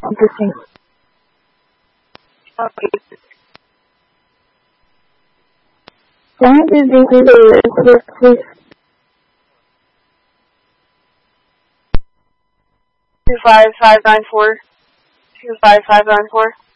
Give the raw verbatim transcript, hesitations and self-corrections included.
Interesting. Okay. Can I just increase the please? Two five five nine four. Two five five nine four.